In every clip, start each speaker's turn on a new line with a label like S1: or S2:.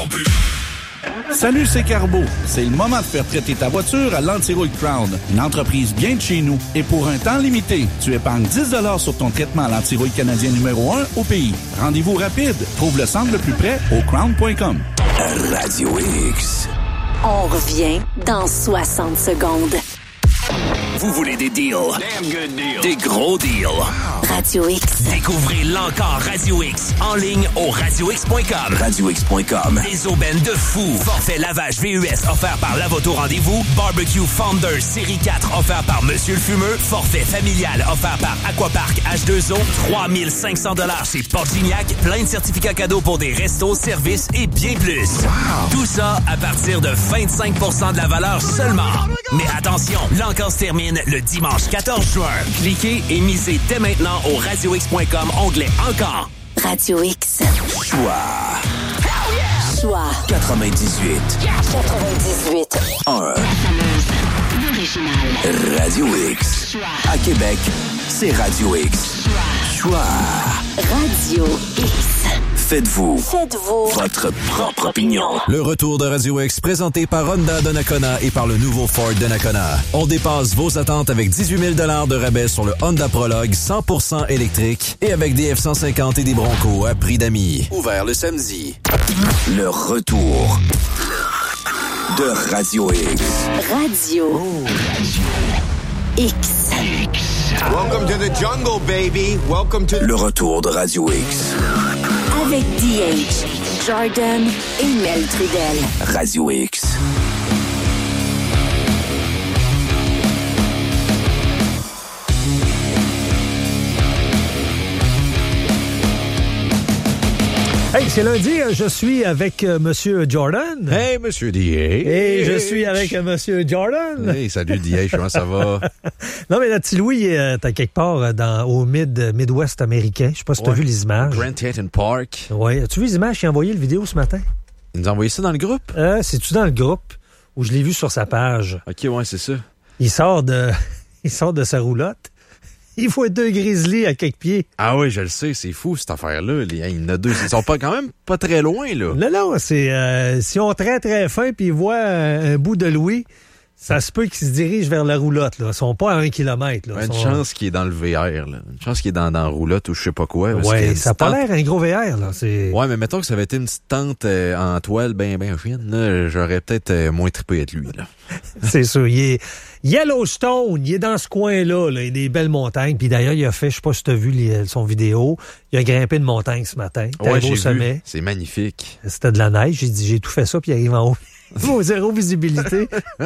S1: vont plus.
S2: Salut, c'est Carbo. C'est le moment de faire traiter ta voiture à l'Antirouille Crown, une entreprise bien de chez nous. Et pour un temps limité, tu épargnes 10 $ sur ton traitement à l'antirouille canadien numéro 1 au pays. Rendez-vous rapide. Trouve le centre le plus près au crown.com.
S1: Radio X.
S3: On revient dans 60 secondes.
S1: Vous voulez des deals? Damn good deals. Des gros deals.
S3: Radio X.
S1: Découvrez l'encore Radio X en ligne au radiox.com. Radiox.com. Des aubaines de fou. Forfait lavage VUS offert par Lavoto Rendez-vous. Barbecue Founder Série 4 offert par Monsieur le Fumeux. Forfait familial offert par Aquapark H2O. 3500 $ chez Portignac. Plein de certificats cadeaux pour des restos, services et bien plus. Wow. Tout ça à partir de 25 % de la valeur seulement. Mais attention, l'encore se termine le dimanche 14 juin. Cliquez et misez dès maintenant au radiox.com, onglet Encore.
S3: Radio X.
S1: Choix.
S3: Choix.
S1: 98.
S3: 98.
S1: 1.
S3: L'original.
S1: Radio X. À Québec, c'est Radio X. Choix.
S3: Radio X.
S1: Faites-vous votre propre opinion.
S4: Le retour de Radio X présenté par Honda de Nakona et par le nouveau Ford de Nakona. On dépasse vos attentes avec 18 000 $ de rabais sur le Honda Prologue 100% électrique et avec des F-150 et des Broncos à prix d'amis. Ouvert le samedi.
S1: Le retour de Radio X.
S3: Radio X.
S5: Welcome to the jungle, baby. Welcome to...
S1: Le retour de Radio X.
S3: Avec DH, Jordan et Mel Trudel.
S1: Radio X.
S6: Hey, c'est lundi, je suis avec Monsieur Jordan.
S7: Hey, Monsieur D.H.
S6: Et je suis avec Monsieur Jordan.
S7: Hey, salut D.H., comment ça va?
S6: Non, mais là, petit Louis, t'as quelque part au Midwest américain. Je sais pas si t'as vu les images.
S7: Grand Teton Park.
S6: Oui. As-tu vu les images? J'ai envoyé le vidéo ce matin.
S7: Il nous a envoyé ça dans le groupe?
S6: C'est-tu dans le groupe où je l'ai vu sur sa page?
S7: OK, ouais, c'est ça.
S6: Il sort de sa roulotte. Il faut 2 grizzlies à quelques pieds.
S7: Ah oui, je le sais, c'est fou cette affaire-là. Il y en a 2. Ils sont pas quand même pas très loin, là.
S6: Non, c'est si on très très fin puis ils voient un bout de Louis, ça se peut qu'ils se dirigent vers la roulotte. Là. Ils sont pas à 1 kilomètre. Là.
S7: Une chance qu'il est dans le VR. Là. Une chance qu'il est dans la roulotte ou je sais pas quoi.
S6: Oui, ça n'a pas l'air un gros VR. Là.
S7: Ouais, mais mettons que ça avait été une petite tente en toile bien fine. Là, j'aurais peut-être moins trippé être lui. Là.
S6: C'est sûr. Il est Yellowstone. Il est dans ce coin-là. Là. Il y a des belles montagnes. Puis d'ailleurs, il a fait, je sais pas si tu as vu son vidéo, il a grimpé une montagne ce matin.
S7: Ouais,
S6: un beau sommet.
S7: Vu. C'est magnifique.
S6: C'était de la neige. J'ai dit, j'ai tout fait ça, puis il arrive en haut. Zéro visibilité.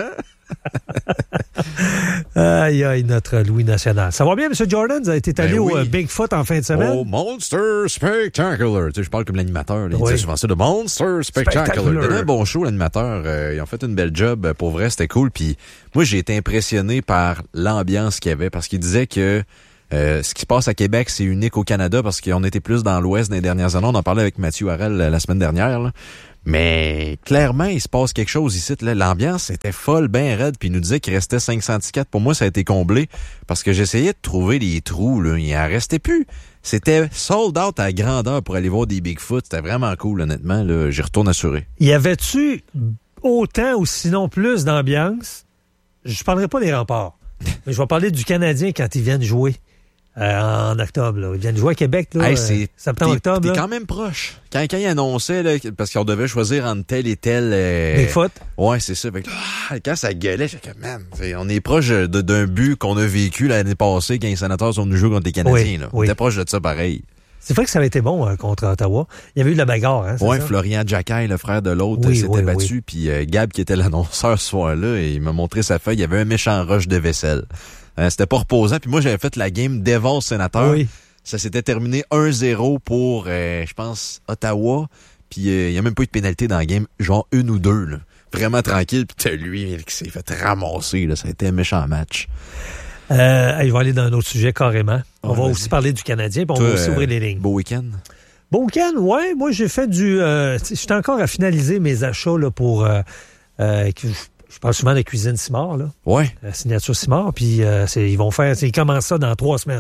S6: Aïe, notre Louis national. Ça va bien, M. Jordan? Vous avez été allé au Bigfoot en fin de semaine?
S7: Au Monster Spectacular. Tu sais, je parle comme l'animateur. Il
S6: oui.
S7: dit souvent ça, le Monster Spectacular. Il donnait un bon show, l'animateur. Ils ont fait une belle job. Pour vrai, c'était cool. Puis moi, j'ai été impressionné par l'ambiance qu'il y avait parce qu'il disait que ce qui se passe à Québec, c'est unique au Canada parce qu'on était plus dans l'Ouest dans les dernières années. On en parlait avec Mathieu Harel la semaine dernière, là. Mais clairement, il se passe quelque chose ici. Là. L'ambiance était folle, ben raide, puis il nous disait qu'il restait 500 tickets. Pour moi, ça a été comblé parce que j'essayais de trouver les trous. Là. Il en restait plus. C'était sold out à grandeur pour aller voir des Bigfoot. C'était vraiment cool, honnêtement. Là. J'y retourne assuré.
S6: Y avait-tu autant ou sinon plus d'ambiance? Je parlerai pas des remparts, mais je vais parler du Canadien quand ils viennent jouer. En octobre, là. Ils viennent jouer à Québec, là.
S7: Hey,
S6: septembre-octobre.
S7: T'es quand même proche. Quand ils annonçaient, là, parce qu'on devait choisir entre tel et tel...
S6: Bigfoot?
S7: Ouais, c'est ça. Fait que, quand ça gueulait, j'ai comme, man, on est proche d'un but qu'on a vécu l'année passée quand les Sénateurs sont venus jouer contre les Canadiens.
S6: Oui,
S7: là. On était proche de ça pareil.
S6: C'est vrai que ça avait été bon contre Ottawa. Il y avait eu de la bagarre, hein?
S7: Ouais, Florian Jacquet, le frère de l'autre, s'était battu. Puis Gab, qui était l'annonceur ce soir-là, il m'a montré sa feuille. Il y avait un méchant rush de vaisselle. C'était pas reposant. Puis moi, j'avais fait la game Devils-Sénateur.
S6: Oui.
S7: Ça s'était terminé 1-0 pour, je pense, Ottawa. Puis il y a même pas eu de pénalité dans la game, genre 1 ou 2. Là. Vraiment tranquille. Puis t'as lui qui s'est fait ramasser. Là. Ça a été un méchant match.
S6: Je vais aller dans un autre sujet carrément. On va aussi parler du Canadien, puis on va aussi ouvrir les lignes.
S7: Beau week-end?
S6: Beau week-end, ouais. Moi, j'ai fait j'étais encore à finaliser mes achats là, pour... je parle souvent de cuisine Simard, là.
S7: Ouais.
S6: Signature Simard, puis ils vont faire... Ils commencent ça dans 3 semaines.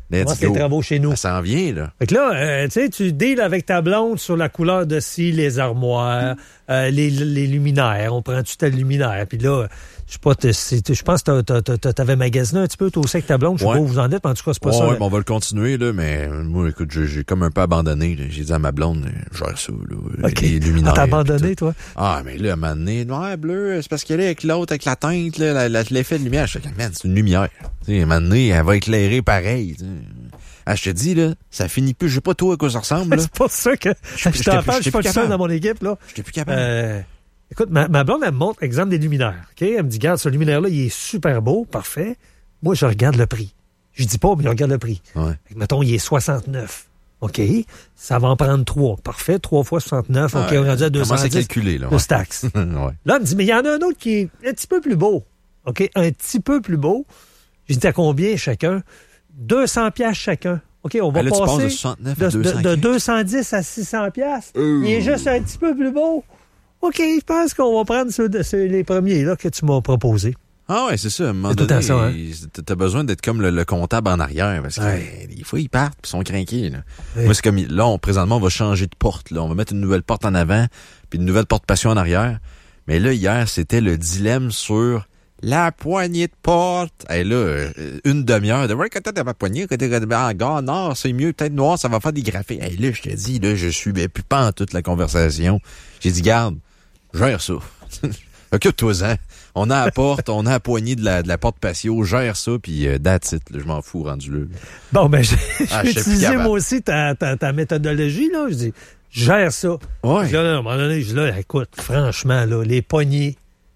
S6: commence les travaux chez nous.
S7: Ça s'en vient, là.
S6: Fait que là, tu sais, tu deals avec ta blonde sur la couleur de scie, les armoires, les luminaires. On prend-tu tel luminaire? Puis là, je pense que t'avais magasiné un petit peu, toi aussi, avec ta blonde. Je sais pas où vous en êtes, mais en tout cas, c'est pas ça.
S7: Oui, mais on va le continuer, là, mais moi, écoute, j'ai comme un peu abandonné. Là. J'ai dit à ma blonde, gère ça, là, les luminaires.
S6: T'as abandonné, toi?
S7: Ah, mais là, à un moment donné, noir, bleu, c'est parce qu'elle est avec l'autre, avec la teinte, là, l'effet de lumière. Je fais, man, c'est une lumière. Tu sais, à un moment donné, elle va éclairer pareil. T'sais. Ah, je te dis, là, ça finit plus. Je sais pas toi à quoi ça ressemble, là.
S6: C'est pas ça que je t'en parle, je suis pas le seul dans mon équipe, là.
S7: J'étais plus capable.
S6: Écoute, ma blonde, elle me montre, exemple, des luminaires. OK? Elle me dit, regarde, ce luminaire-là, il est super beau, parfait. Moi, je regarde le prix. Je dis pas, mais je regarde le prix.
S7: Ouais.
S6: Mettons, il est 69. OK? Ça va en prendre 3. Parfait, 3 fois 69. OK, on est rendu à 210.
S7: Comment c'est calculé, là?
S6: Plus taxe.
S7: Ouais.
S6: Là, elle me dit, mais il y en a un autre qui est un petit peu plus beau. OK? Un petit peu plus beau. Je dis, à combien chacun? 200 piastres chacun. OK, on va
S7: là,
S6: passer
S7: tu passes de 69 à 200
S6: de 210 à 600 piastres. Il est juste un petit peu plus beau. OK, je pense qu'on va prendre les premiers là, que tu m'as proposés.
S7: Ah ouais, c'est ça. À un moment donné, t'as besoin d'être comme le comptable en arrière, parce que des fois, ils partent et ils sont crinqués. Là. Ouais. Moi, c'est comme, là, présentement, on va changer de porte. Là. On va mettre une nouvelle porte en avant, puis une nouvelle porte patio en arrière. Mais là, hier, c'était le dilemme sur la poignée de porte. Et là, une demi-heure de « Quand t'as ma poignée, quand t'es en gare, non, c'est mieux, peut-être noir, ça va faire des graphiques. » Et là, je te dis, là, je suis plus pas en toute la conversation. J'ai dit, garde, gère ça. Occupe-toi-en. On a la porte, on a la poignée de la porte patio, gère ça, puis that's it. Là, je m'en fous, rendu là.
S6: Bon, ben, j'ai utilisé moi aussi ta méthodologie, là. Je dis, gère ça.
S7: Ouais.
S6: Là, à un moment donné, je dis, là, écoute, franchement, là, les poignées,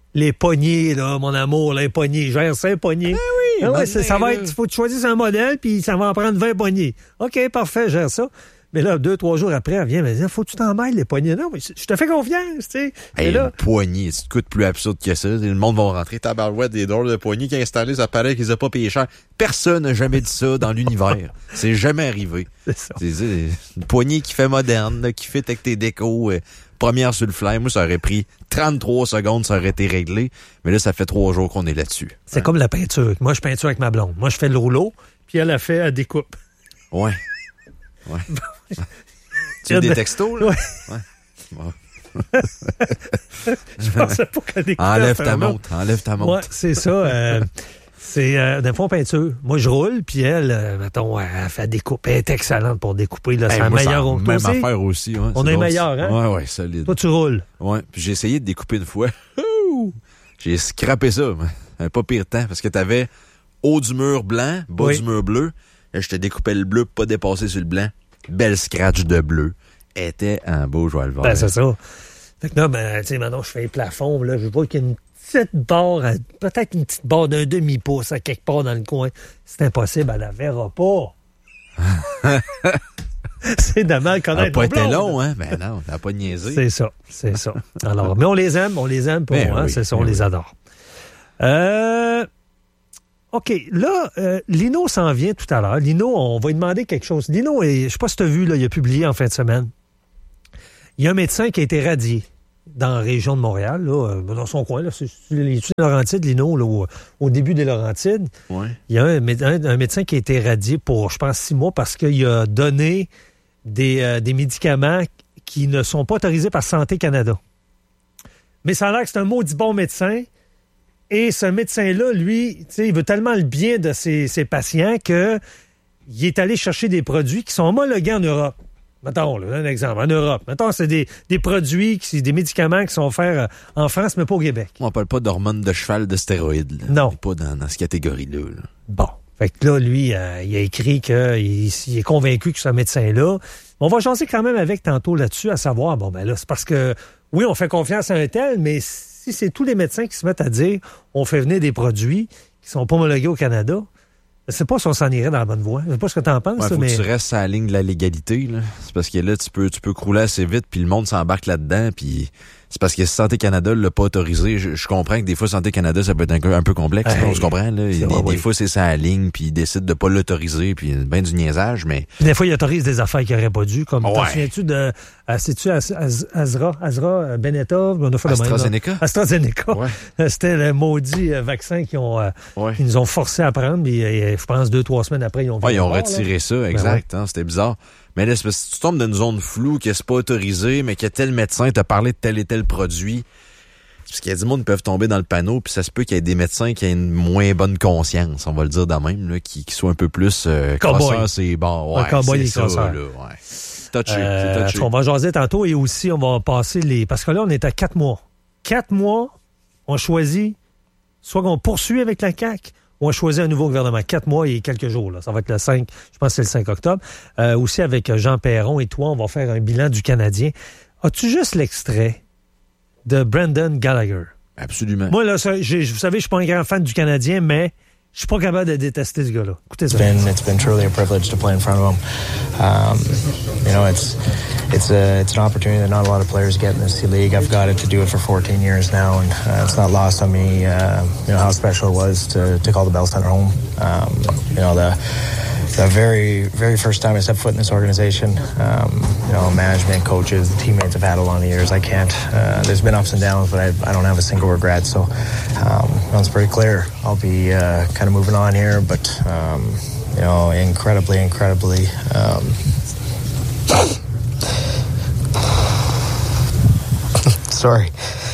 S6: là, mon amour, les poignées, gère ça, les poignées.
S7: oui,
S6: ouais, ça va être, faut que tu choisisses un modèle, puis ça va en prendre 20 poignées. OK, parfait, gère ça. Mais là, 2-3 jours après, elle vient me dire, faut que tu t'en mêles, les poignées. Non, mais je te fais confiance, tu sais.
S7: Hey,
S6: là,
S7: une poignée, c'est coûte plus absurde que ça. Le monde va rentrer tabarouette des drôles de poignées qui a installé, ça paraît qu'ils n'ont pas payé cher. Personne n'a jamais dit ça dans l'univers. C'est jamais arrivé.
S6: C'est ça.
S7: C'est une poignée qui fait moderne, là, qui fait avec tes décos. Première sur le fly, moi, ça aurait pris 33 secondes, ça aurait été réglé. Mais là, ça fait 3 jours qu'on est là-dessus.
S6: C'est comme la peinture. Moi, je peinture avec ma blonde. Moi, je fais le rouleau, puis elle a fait à découpe.
S7: Ouais. Tu as des textos, là?
S6: Ouais. Bon. Je pensais pas qu'elle découpait.
S7: Enlève ta montre.
S6: Ouais, c'est ça. C'est d'un fond peinture. Moi, je roule, puis elle, mettons, elle fait découper. Elle est excellente pour découper. Là, c'est la meilleure.
S7: Même affaire aussi. Ouais,
S6: on est meilleur, hein?
S7: Ouais, solide.
S6: Toi, tu roules.
S7: Ouais, puis j'ai essayé de découper une fois. J'ai scrappé ça. Un pas pire temps, parce que t'avais haut du mur blanc, bas du mur bleu. Là, je te découpais le bleu pour pas dépasser sur le blanc. Belle scratch de bleu. Était un beau joie le vert.
S6: Ben, c'est ça. Fait que là, ben, tu sais, maintenant, je fais les plafonds. Là, je vois qu'il y a une petite barre, peut-être une petite barre d'un demi-pouce à quelque part dans le coin. C'est impossible, elle la verra pas. C'est de mal connaître.
S7: Elle n'a pas été long, hein? Ben non, elle n'a pas niaisé.
S6: C'est ça. Alors, mais on les aime pour moi, hein? C'est ça, on les adore. OK, là, Lino s'en vient tout à l'heure. Lino, on va lui demander quelque chose. Lino, je ne sais pas si tu as vu, là, il a publié en fin de semaine. Il y a un médecin qui a été radié dans la région de Montréal, là, dans son coin. Là, c'est les Laurentides, Lino, là, au début des Laurentides.
S7: Ouais.
S6: Il y a un médecin qui a été radié pour, je pense, 6 mois parce qu'il a donné des médicaments qui ne sont pas autorisés par Santé Canada. Mais ça a l'air que c'est un maudit bon médecin. Et ce médecin-là, lui, il veut tellement le bien de ses patients qu'il est allé chercher des produits qui sont homologués en Europe. Mettons, là, un exemple, en Europe. Mettons, c'est des produits, des médicaments qui sont offerts en France, mais pas au Québec.
S7: On parle pas d'hormones de cheval, de stéroïdes. Là.
S6: Non.
S7: On n'est pas dans cette catégorie-là. Là.
S6: Bon. Fait que là, lui, il a écrit qu'il est convaincu que ce médecin-là... On va jaser quand même avec tantôt là-dessus, à savoir, bon, ben là, c'est parce que, oui, on fait confiance à un tel, mais si c'est tous les médecins qui se mettent à dire on fait venir des produits qui sont pas homologués au Canada, je sais pas si on s'en irait dans la bonne voie. Je sais pas ce que tu en penses.
S7: Faut que tu restes à la ligne de la légalité. Là. C'est parce que là, tu peux crouler assez vite, puis le monde s'embarque là-dedans, puis C'est parce que Santé Canada l'a pas autorisé. Je comprends que des fois, Santé Canada, ça peut être un peu complexe. On se comprend, là. Des fois, c'est ça à la ligne, puis ils décident de pas l'autoriser, puis ben du niaisage, mais...
S6: Des fois, ils autorisent des affaires qu'ils n'auraient pas dû, comme, t'en souviens-tu de... C'est-tu Azra Beneta? On a fait
S7: AstraZeneca?
S6: AstraZeneca.
S7: Ouais.
S6: C'était le maudit vaccin qu'ils nous ont forcé à prendre, et je pense 2-3 semaines après, ils ont...
S7: ils ont retiré ça, exact. Hein, c'était bizarre. Mais là, c'est parce que tu tombes dans une zone floue, que c'est pas autorisé, mais que tel médecin t'a parlé de tel et tel produit. C'est parce qu'il y a du monde qui peuvent tomber dans le panneau, puis ça se peut qu'il y ait des médecins qui aient une moins bonne conscience, on va le dire de même, là, qui soient un peu plus crosseurs, c'est bon. Ouais,
S6: c'est
S7: ça, là, ouais. C'est touché.
S6: On va jaser tantôt, et aussi, on va passer parce que là, on est à 4 mois. 4 mois, on choisit, soit qu'on poursuit avec la CAQ, on a choisi un nouveau gouvernement. 4 mois et quelques jours. Là. Ça va être le 5, je pense que c'est le 5 octobre. Aussi, avec Jean Perron et toi, on va faire un bilan du Canadien. As-tu juste l'extrait de Brendan Gallagher?
S7: Absolument.
S6: Moi, là, vous savez, je suis pas un grand fan du Canadien, mais je suis pas capable de détester ce gars-là. Écoutez ça.
S8: It's been truly a privilege to play in front of him. It's an opportunity that not a lot of players get in this league. I've got it to do it for 14 years now, and it's not lost on me, how special it was to call the Bell Center home. The very, very first time I stepped foot in this organization, management, coaches, teammates I've had a lot of years. I can't. There's been ups and downs, but I don't have a single regret. So it's pretty clear. I'll be kind of moving on here, but incredibly. Sorry.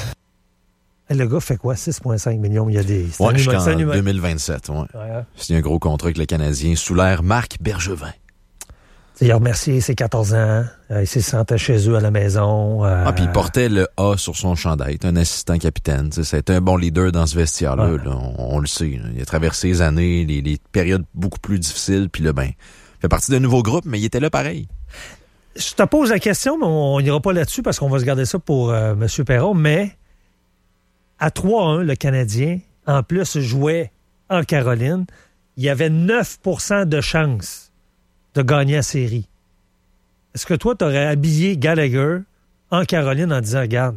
S6: Le gars fait quoi? 6,5 millions. Il y a des...
S7: jusqu'en 2027. Ouais. C'est un gros contrat avec le Canadien sous l'ère Marc Bergevin.
S6: Il a remercié ses 14 ans. Il s'est senti chez eux à la maison.
S7: Puis il portait le A sur son chandail. Un assistant capitaine. C'était un bon leader dans ce vestiaire-là. Là, on le sait. Là. Il a traversé les années, les périodes beaucoup plus difficiles. Puis là, il fait partie d'un nouveau groupe, mais il était là pareil.
S6: Je te pose la question, mais on n'ira pas là-dessus parce qu'on va se garder ça pour M. Perron, mais à 3-1, le Canadien, en plus, jouait en Caroline. Il y avait 9% de chance de gagner la série. Est-ce que toi, tu aurais habillé Gallagher en Caroline en disant, regarde,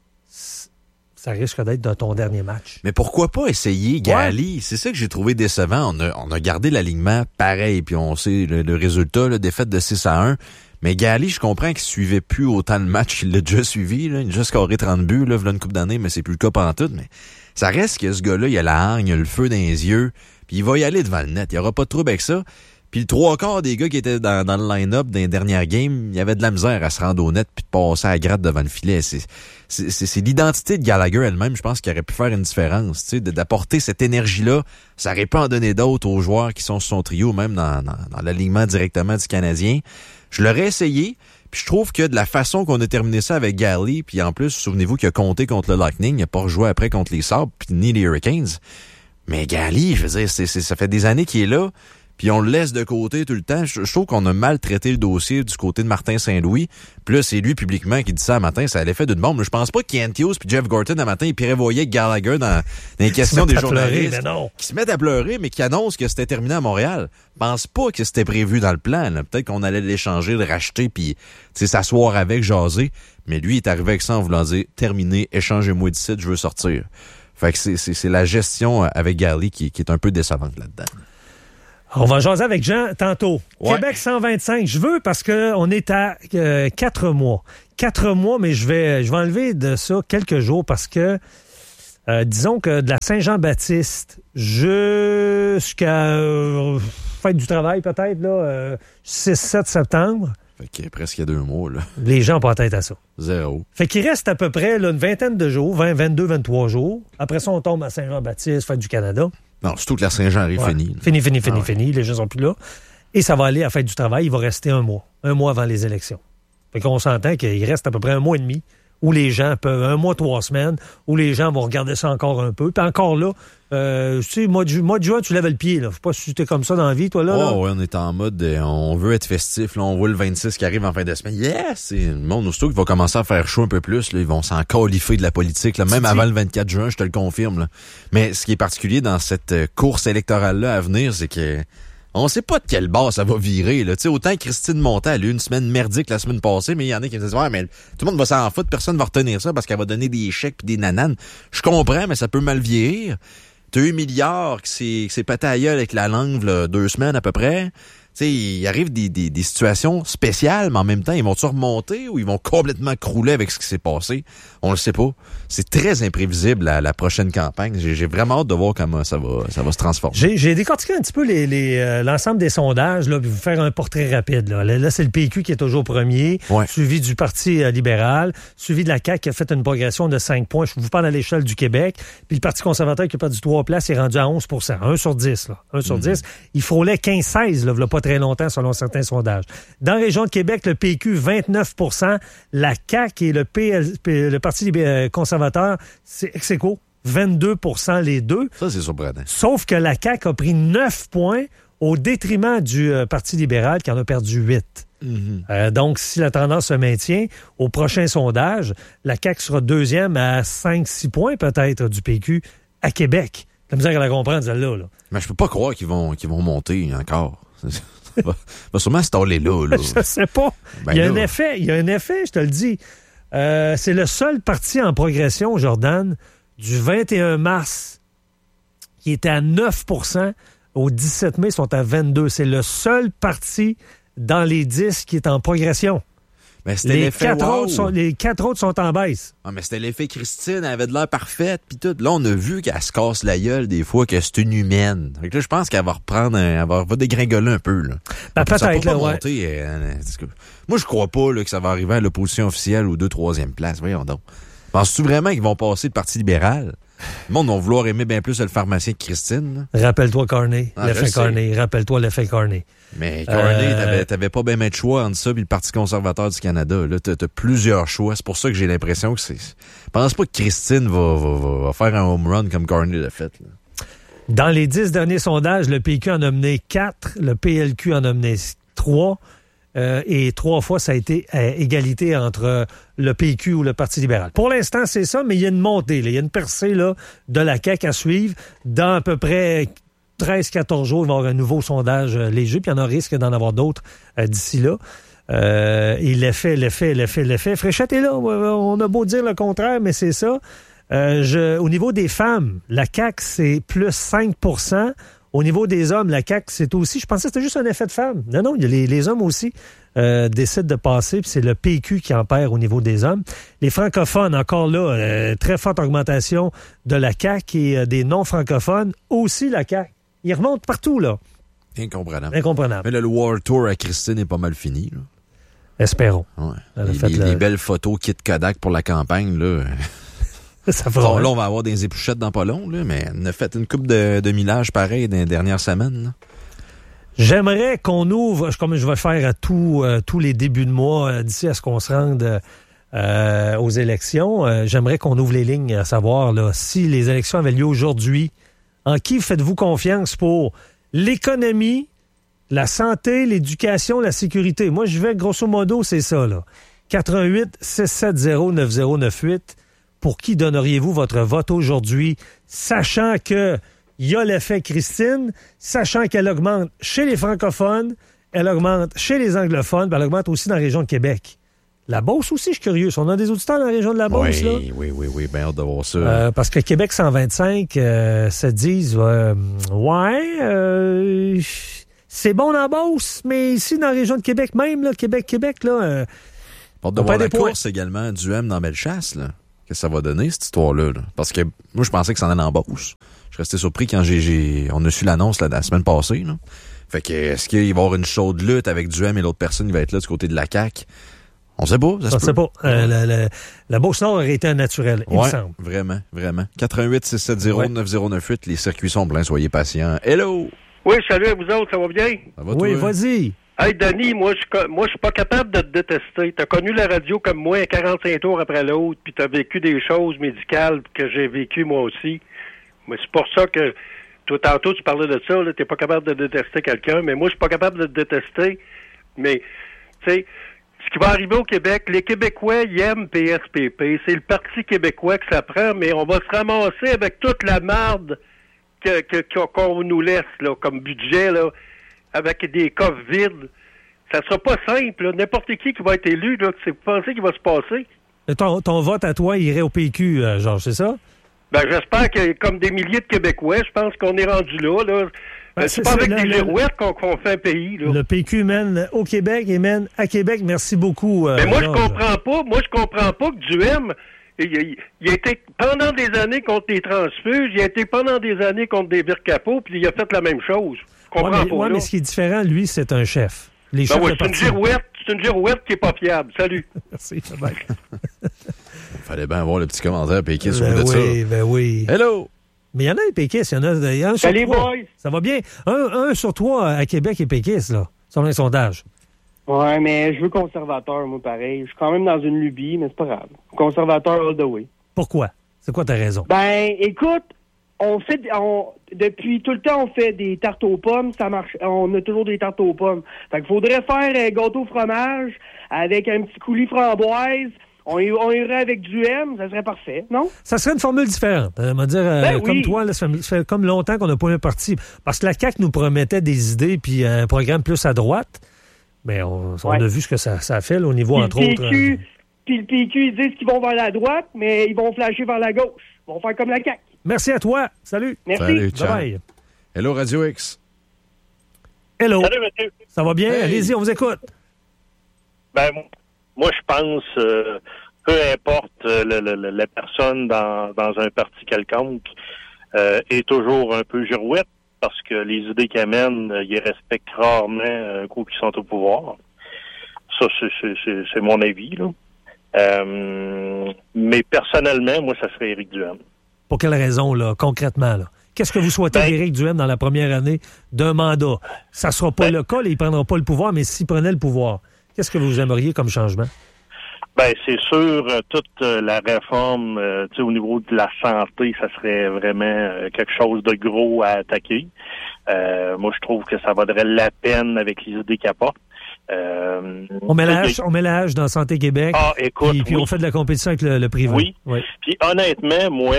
S6: ça risque d'être dans ton dernier match?
S7: Mais pourquoi pas essayer Gali? Ouais. C'est ça que j'ai trouvé décevant. On a gardé l'alignement pareil, puis on sait le résultat, la défaite de 6-1. Mais Gali, je comprends qu'il suivait plus autant le match qu'il l'a déjà suivi. Là. Il a déjà scoré 30 buts, là, une couple d'années, mais c'est plus le cas pantoute. Mais ça reste que ce gars-là, il a la hargne, il a le feu dans les yeux, puis il va y aller devant le net. Il n'y aura pas de trouble avec ça. Puis le 3/4 des gars qui étaient dans le line-up dans les dernières games, il y avait de la misère à se rendre au net puis de passer à la gratte devant le filet. C'est l'identité de Gallagher elle-même, je pense, qui aurait pu faire une différence. Tu sais, d'apporter cette énergie-là, ça aurait pu en donner d'autres aux joueurs qui sont sur son trio, même dans l'alignement directement du Canadien. Je l'aurais essayé, puis je trouve que de la façon qu'on a terminé ça avec Galley, puis en plus, souvenez-vous qu'il a compté contre le Lightning, il n'a pas rejoué après contre les Sabres, puis ni les Hurricanes. Mais Galley, je veux dire, ça fait des années qu'il est là, puis on le laisse de côté tout le temps. Je trouve qu'on a mal traité le dossier du côté de Martin Saint-Louis. Puis là, c'est lui publiquement qui dit ça un matin, ça a l'effet d'une bombe. Je pense pas qu'Ian Hughes puis Jeff Gorton un matin, ils prévoyaient Gallagher dans les questions des journalistes qui se mettent à pleurer, mais qui annoncent que c'était terminé à Montréal. Je pense pas que c'était prévu dans le plan. Là. Peut-être qu'on allait l'échanger, le racheter, puis s'asseoir avec, jaser. Mais lui, il est arrivé avec ça en voulant dire « Terminé, échangez-moi d'ici, je veux sortir ». Fait que c'est la gestion avec Galley qui est un peu décevante là-dedans.
S6: On va jaser avec Jean tantôt.
S7: Ouais.
S6: Québec 125. Je veux parce qu'on est à 4 mois. 4 mois, mais je vais enlever de ça quelques jours parce que disons que de la Saint-Jean-Baptiste jusqu'à fête du travail peut-être, là, 6-7 septembre.
S7: Fait qu'il est presque 2 mois, là.
S6: Les gens n'ont pas tête à ça.
S7: 0.
S6: Fait qu'il reste à peu près là, une vingtaine de jours, 20, 22, 23 jours. Après ça, on tombe à Saint-Jean-Baptiste, fête du Canada.
S7: Non, surtout que la Saint-Jean est finie.
S6: Fini. Les gens sont plus là. Et ça va aller à la fête du travail. Il va rester 1 mois. 1 mois avant les élections. Fait qu'on s'entend qu'il reste à peu près 1 mois et demi où les gens peuvent, 1 mois, 3 semaines, où les gens vont regarder ça encore un peu. Puis encore là, tu sais, mois de juin, tu lèves le pied. Là. Je sais pas si t'es comme ça dans la vie, toi, là.
S7: Oh, ouais, on est en mode, on veut être festif. Là, on voit le 26 qui arrive en fin de semaine. Yes! Et le monde, aussitôt qu'il va commencer à faire chaud un peu plus, là, ils vont s'en califer de la politique. Là, même avant le 24 juin, je te le confirme. Là. Mais ce qui est particulier dans cette course électorale-là à venir, c'est que on sait pas de quel bord ça va virer. Là. Autant Christine Montet, elle a eu une semaine merdique la semaine passée, mais il y en a qui me disent « Ouais, mais tout le monde va s'en foutre, personne va retenir ça parce qu'elle va donner des chèques pis des nananes. » Je comprends, mais ça peut mal vieillir. T'as eu Milliard qui s'est pété à gueule avec la langue là, 2 semaines à peu près. T'sais, il arrive des situations spéciales, mais en même temps, ils vont-tu remonter ou ils vont complètement crouler avec ce qui s'est passé? On le sait pas. C'est très imprévisible la prochaine campagne. J'ai vraiment hâte de voir comment ça va se transformer.
S6: J'ai décortiqué un petit peu l'ensemble des sondages, là, puis vous faire un portrait rapide. Là, c'est le PQ qui est toujours premier, suivi du Parti libéral, suivi de la CAQ qui a fait une progression de 5 points. Je vous parle à l'échelle du Québec. Puis le Parti conservateur qui a perdu 3 places est rendu à 11 1 sur 10. Là. 1 sur 10. Il frôlait 15-16, là, pas très longtemps, selon certains sondages. Dans la région de Québec, le PQ, 29 %. La CAQ et le Parti conservateur, c'est ex aequo, 22 % les deux.
S7: Ça, c'est surprenant.
S6: Sauf que la CAQ a pris 9 points au détriment du Parti libéral qui en a perdu 8. Donc, si la tendance se maintient, au prochain sondage, la CAQ sera deuxième à 5-6 points peut-être du PQ à Québec. La misère à la comprendre, celle-là. Là.
S7: Mais je peux pas croire qu'ils vont monter encore. Va sûrement se taler là.
S6: Je sais pas. Il y a un effet, je te le dis. C'est le seul parti en progression, Jordan, du 21 mars, qui était à 9 % au 17 mai, sont à 22 %. C'est le seul parti dans les 10 qui est en progression.
S7: Mais c'était l'effet
S6: les 4 autres sont en baisse.
S7: Ah, mais c'était l'effet Christine, elle avait de l'air parfaite, puis tout. Là, on a vu qu'elle se casse la gueule des fois, que c'est une humaine. Fait que là, je pense qu'elle va reprendre, elle va dégringoler un peu, là.
S6: Peut-être, là,
S7: monter, moi, je crois pas, là, que ça va arriver à l'opposition officielle ou 2e, 3e place. Voyons donc. Penses-tu vraiment qu'ils vont passer le Parti libéral? Le monde va vouloir aimer bien plus le pharmacien que Christine, là.
S6: Rappelle-toi Carney, l'effet Carney. Rappelle-toi l'effet Carney.
S7: Mais Carney, t'avais pas bien mettre choix entre ça et le Parti conservateur du Canada. Là, t'as plusieurs choix. C'est pour ça que j'ai l'impression que c'est... Je pense pas que Christine va faire un home run comme Carney l'a fait. Là.
S6: Dans les 10 derniers sondages, le PQ en a mené 4, le PLQ en a mené 3, et 3 fois, ça a été à égalité entre le PQ ou le Parti libéral. Pour l'instant, c'est ça, mais il y a une montée, là. Il y a une percée là, de la CAQ à suivre. Dans à peu près 13-14 jours, il va y avoir un nouveau sondage léger, puis il y en a risque d'en avoir d'autres d'ici là. Et l'effet. Fréchette est là. On a beau dire le contraire, mais c'est ça. Au niveau des femmes, la CAQ, c'est plus 5 %. Au niveau des hommes, la CAQ, c'est aussi... Je pensais que c'était juste un effet de femme. Non, les hommes aussi décident de passer, puis c'est le PQ qui en perd au niveau des hommes. Les francophones, encore là, très forte augmentation de la CAQ et des non-francophones, aussi la CAQ. Ils remontent partout, là. Incomprenable.
S7: Mais le World Tour à Christine est pas mal fini, là.
S6: Espérons.
S7: Ouais. Les belles photos kit Kodak pour la campagne, là...
S6: Ça fera
S7: là, on va avoir des épluchettes dans pas long, là, mais on a fait une coupe de millage pareil dans les dernières semaines. Là.
S6: J'aimerais qu'on ouvre, comme je vais faire à tous les débuts de mois, d'ici à ce qu'on se rende aux élections, j'aimerais qu'on ouvre les lignes, à savoir là, si les élections avaient lieu aujourd'hui, en qui faites-vous confiance pour l'économie, la santé, l'éducation, la sécurité? Moi, je vais, grosso modo, c'est ça, là. 88-670-9098. Pour qui donneriez-vous votre vote aujourd'hui, sachant qu'il y a l'effet Christine, sachant qu'elle augmente chez les francophones, elle augmente chez les anglophones, puis elle augmente aussi dans la région de Québec. La Beauce aussi, je suis curieux. On a des auditeurs dans la région de la Beauce, là?
S7: Oui, bien hâte de voir ça.
S6: Parce que Québec 125 se disent, c'est bon dans la Beauce, mais ici, dans la région de Québec même, là, Québec, là...
S7: Porte de voir la course également, Duhem dans Bellechasse, là. Qu'est-ce que ça va donner, cette histoire-là? Là? Parce que moi, je pensais que ça en allait en Beauce. Je restais surpris quand on a su l'annonce là, la semaine passée. Là. Fait que, est-ce qu'il va y avoir une chaude lutte avec Duhem et l'autre personne qui va être là du côté de la CAQ? On sait pas.
S6: On sait pas. La Beauce-Nord aurait été un naturel, il me semble.
S7: Vraiment. 88-670-9098. Les circuits sont pleins, soyez patients. Hello!
S9: Oui, salut à vous autres, ça va bien?
S7: Ça va,
S6: oui, vas-y.
S9: Hey, Denis, moi, je suis pas capable de te détester. T'as connu la radio comme moi à 45 tours après l'autre, puis t'as vécu des choses médicales que j'ai vécues moi aussi. Mais c'est pour ça que, toi, tantôt, tu parlais de ça, là, t'es pas capable de détester quelqu'un, mais moi, je suis pas capable de te détester. Mais, tu sais, ce qui va arriver au Québec, les Québécois, ils aiment PSPP. C'est le Parti québécois que ça prend, mais on va se ramasser avec toute la marde qu'on nous laisse, là, comme budget, là. avec des coffres vides. Ça sera pas simple. Là. N'importe qui va être élu, là, c'est penser qu'il va se passer.
S6: Et ton vote à toi irait au PQ, Georges, c'est ça?
S9: Ben, j'espère que, comme des milliers de Québécois, je pense qu'on est rendu là. C'est pas avec des girouettes qu'on fait un pays. Là.
S6: Le PQ mène au Québec et mène à Québec. Merci beaucoup.
S9: Mais moi, je comprends pas que Duhem, il a été pendant des années contre les transfuges, il a été pendant des années contre des vircapots, puis il a fait la même chose. Je comprends pas.
S6: Mais ce qui est différent, lui, c'est un chef. Les
S9: c'est une girouette qui est pas fiable. Salut.
S6: Merci. Bye.
S7: Fallait bien avoir le petit commentaire péquiste sur
S6: ça. Ben oui.
S7: Hello!
S6: Mais il y en a des péquistes, il y en a un sur
S9: Salut,
S6: trois.
S9: boys!
S6: Ça va bien. Un sur trois à Québec est péquiste, là, selon les sondages.
S10: Ouais, mais je veux conservateur, moi, pareil. Je suis quand même dans une lubie, mais c'est pas grave. Conservateur all the way.
S6: Pourquoi? C'est quoi ta raison?
S10: Ben, écoute, depuis tout le temps, on fait des tartes aux pommes, ça marche. On a toujours des tartes aux pommes. Fait qu'il faudrait faire gâteau fromage avec un petit coulis framboise. On irait avec du M, ça serait parfait, non? Ça
S6: serait une formule différente. Comme toi, là, ça fait comme longtemps qu'on n'a pas eu un parti. Parce que la CAQ nous promettait des idées puis un programme plus à droite. Mais on a vu ce que ça a fait là, au niveau, entre autres.
S10: Puis le PQ, ils disent qu'ils vont vers la droite, mais ils vont flasher vers la gauche. Ils vont faire comme la CAQ.
S6: Merci à toi. Salut.
S10: Merci.
S7: Salut,
S6: bye.
S7: Hello, Radio X.
S6: Hello.
S11: Salut, monsieur.
S6: Ça va bien?
S7: Hey.
S6: Allez-y, on vous écoute.
S11: Ben, moi, je pense, peu importe la personne dans un parti quelconque, est toujours un peu girouette parce que les idées qu'ils amènent, ils respectent rarement un coup qu'ils sont au pouvoir. Ça, c'est mon avis, là. Mais personnellement, moi, ça serait Éric Duhem.
S6: Pour quelle raison, là, concrètement, là? Qu'est-ce que vous souhaitez d'Éric Duhem dans la première année d'un mandat? Ça ne sera pas le cas, là, il ne prendra pas le pouvoir, mais s'il prenait le pouvoir, qu'est-ce que vous aimeriez comme changement?
S11: Ben, c'est sûr, toute la réforme, au niveau de la santé, ça serait vraiment quelque chose de gros à attaquer. Moi, je trouve que ça vaudrait la peine avec les idées qu'il apporte.
S6: On met l'âge dans Santé Québec.
S11: Ah, écoute,
S6: puis on fait de la compétition avec le privé.
S11: Oui. Puis honnêtement, moi,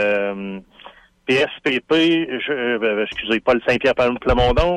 S11: PSPP, excusez, Paul Saint-Pierre-Plamondon,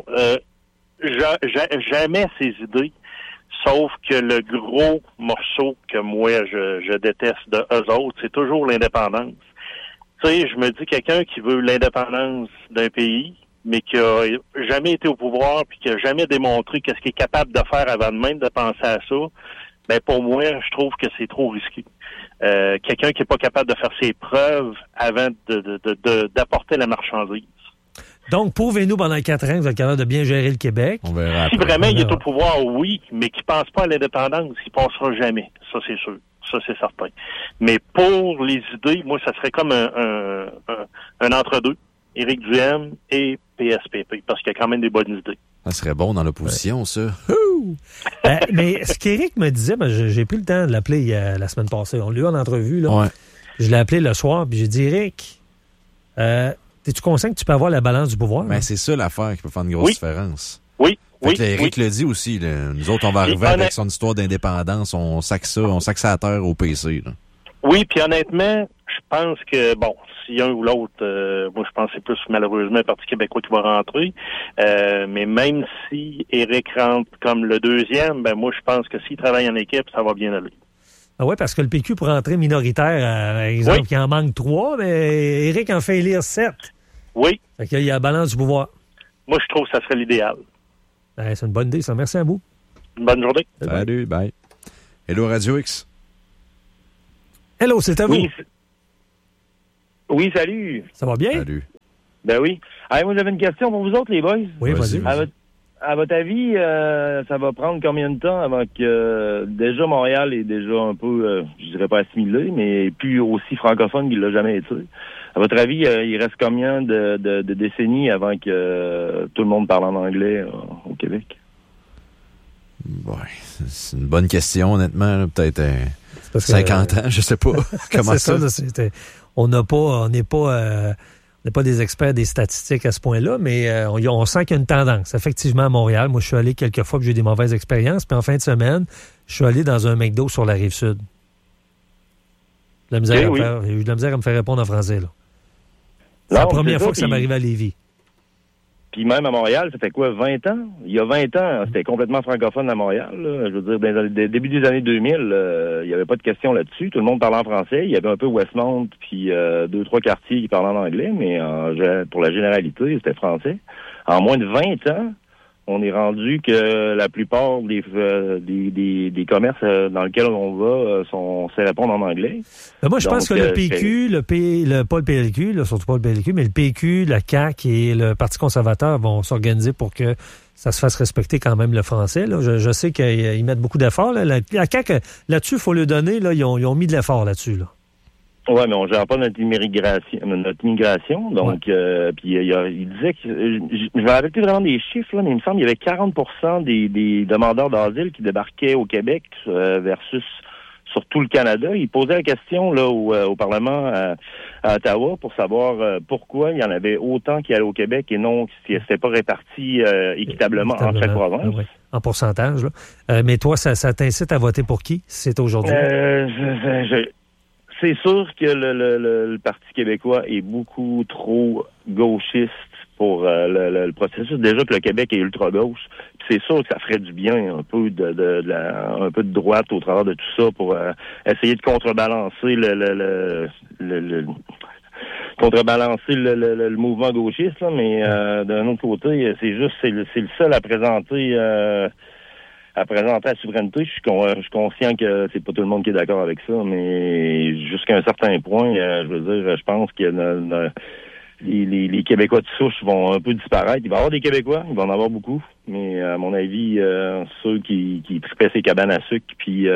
S11: jamais ces idées, sauf que le gros morceau que moi je déteste de eux autres, c'est toujours l'indépendance. Tu sais, je me dis quelqu'un qui veut l'indépendance d'un pays, mais qui a jamais été au pouvoir puis qui a jamais démontré qu'est-ce qu'il est capable de faire avant de même de penser à ça, ben pour moi, je trouve que c'est trop risqué. Quelqu'un qui est pas capable de faire ses preuves avant d'apporter la marchandise.
S6: Donc, prouvez-nous pendant 4 ans que vous êtes capable de bien gérer le Québec.
S7: On verra
S11: si vraiment il est au pouvoir, oui, mais qui pense pas à l'indépendance, il passera jamais. Ça, c'est sûr. Ça, c'est certain. Mais pour les idées, moi, ça serait comme un entre-deux. Éric Duhem et PSPP, parce qu'il y a quand même des bonnes idées.
S7: Ça serait bon dans l'opposition, ça.
S6: Mais ce qu'Éric me disait, j'ai pris le temps de l'appeler la semaine passée. On l'a eu en entrevue. Là.
S7: Ouais.
S6: Je l'ai appelé le soir, puis j'ai dit, Éric, es-tu conscient que tu peux avoir la balance du pouvoir?
S7: Ben, c'est ça l'affaire qui peut faire une grosse différence.
S11: Oui.
S7: Éric le dit aussi. Là. Nous autres, on va arriver avec son histoire d'indépendance. On sac ça à terre au PC. Là.
S11: Oui, puis honnêtement, je pense que, bon, si un ou l'autre, moi je pense que c'est plus malheureusement le Parti québécois qui va rentrer, mais même si Éric rentre comme le deuxième, ben moi je pense que s'il travaille en équipe, ça va bien aller.
S6: Ah oui, parce que le PQ pour rentrer minoritaire, par exemple, il en manque 3, mais Éric en fait élire 7.
S11: Oui.
S6: Fait qu'il y a la balance du pouvoir.
S11: Moi je trouve que ça serait l'idéal.
S6: C'est une bonne idée, ça. Merci à vous.
S11: Une bonne journée.
S7: Salut, bye. Hello, Radio X.
S6: Hello, c'est à vous.
S12: Oui, salut.
S6: Ça va bien?
S7: Salut.
S12: Ben oui. Allez, moi, j'avais une question pour vous autres, les boys.
S6: Oui, vas-y.
S12: À votre avis, ça va prendre combien de temps avant que déjà Montréal est déjà un peu, je dirais pas assimilé, mais plus aussi francophone qu'il l'a jamais été. À votre avis, il reste combien de décennies avant que tout le monde parle en anglais au Québec?
S7: Ouais, c'est une bonne question, honnêtement. Là, peut-être 50 ans, je sais pas. Comment ça?
S6: On n'est pas des experts des statistiques à ce point-là, mais on sent qu'il y a une tendance. Effectivement, à Montréal, moi, je suis allé quelques fois, puis j'ai eu des mauvaises expériences. Puis en fin de semaine, je suis allé dans un McDo sur la Rive-Sud. J'ai eu de la misère à me faire répondre en français. Là. C'est la première fois que ça m'arrive à Lévis.
S12: Puis même à Montréal, ça fait quoi, 20 ans? Il y a 20 ans, c'était complètement francophone à Montréal. Là. Je veux dire, dans le début des années 2000, il n'y avait pas de question là-dessus. Tout le monde parlait en français. Il y avait un peu Westmount, puis 2-3 quartiers qui parlaient en anglais, mais pour la généralité, c'était français. En moins de 20 ans, on est rendu que la plupart des commerces dans lesquels on va sait répondre en anglais.
S6: Moi, je pense que le PQ, pas le PLQ, là, surtout pas le PLQ, mais le PQ, la CAQ et le Parti conservateur vont s'organiser pour que ça se fasse respecter quand même le français. Là. Je sais qu'ils mettent beaucoup d'efforts. Là. La CAQ, là-dessus, il faut le donner, là, ils ont mis de l'effort là-dessus. Là.
S12: Ouais, mais on gère pas notre immigration. Donc, puis il disait que je me rappelle plus vraiment des chiffres là, mais il me semble qu'il y avait 40% des demandeurs d'asile qui débarquaient au Québec versus sur tout le Canada. Il posait la question là au Parlement à Ottawa pour savoir pourquoi il y en avait autant qui allaient au Québec et non si c'était pas réparti équitablement entre chaque province.
S6: Oui. En pourcentage. Là. Mais toi, ça t'incite à voter pour qui si c'est aujourd'hui?
S12: C'est sûr que le Parti québécois est beaucoup trop gauchiste pour le processus. Déjà que le Québec est ultra-gauche. C'est sûr que ça ferait du bien un peu un peu de droite au travers de tout ça pour essayer de contrebalancer le mouvement gauchiste. Là, mais d'un autre côté, c'est le seul à présenter à la souveraineté. Je suis conscient que c'est pas tout le monde qui est d'accord avec ça, mais jusqu'à un certain point, je veux dire, je pense que les Québécois de souche vont un peu disparaître. Il va y avoir des Québécois, il va en avoir beaucoup, mais à mon avis, ceux qui tripaient ces cabanes à sucre, puis